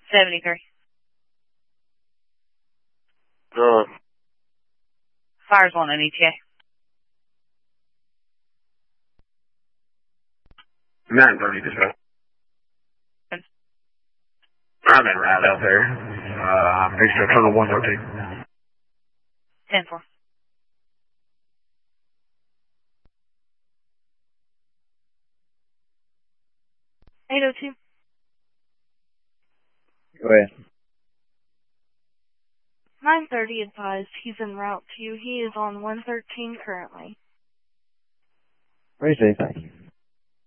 73. Fires 1 on ETA. 9:30 dispatch. I'm en route out there. Make sure I turn to 113. 10-4. $802. Go ahead. 9:30 advised. He's en route to you. He is on 113 currently. Appreciate it. Thank you.